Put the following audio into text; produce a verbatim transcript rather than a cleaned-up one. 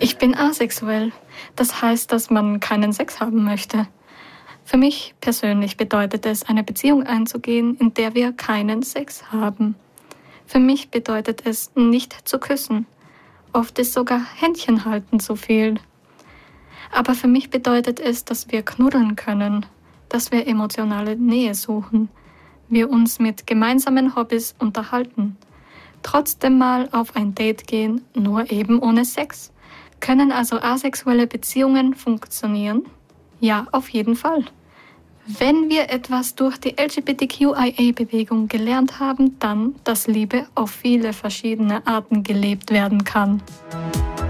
Ich bin asexuell. Das heißt, dass man keinen Sex haben möchte. Für mich persönlich bedeutet es, eine Beziehung einzugehen, in der wir keinen Sex haben. Für mich bedeutet es, nicht zu küssen. Oft ist sogar Händchen halten zu viel. Aber für mich bedeutet es, dass wir knuddeln können, dass wir emotionale Nähe suchen, wir uns mit gemeinsamen Hobbys unterhalten, trotzdem mal auf ein Date gehen, nur eben ohne Sex. Können also asexuelle Beziehungen funktionieren? Ja, auf jeden Fall. Wenn wir etwas durch die L G B T Q I A-Bewegung gelernt haben, dann, dass Liebe auf viele verschiedene Arten gelebt werden kann.